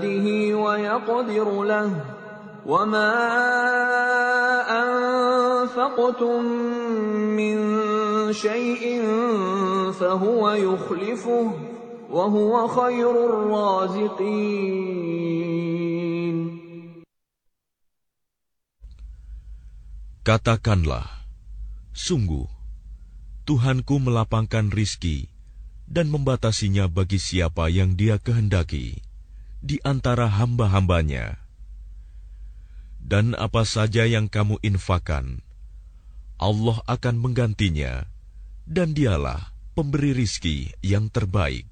ويقدر له وما أنفقتم من شيء فهو يخلفه وهو خير الرازقين. Katakanlah, sungguh, Tuhanku melapangkan rizki dan membatasinya bagi siapa yang Dia kehendaki di antara hamba-hambanya. Dan apa saja yang kamu infakkan, Allah akan menggantinya, dan Dialah pemberi rizki yang terbaik.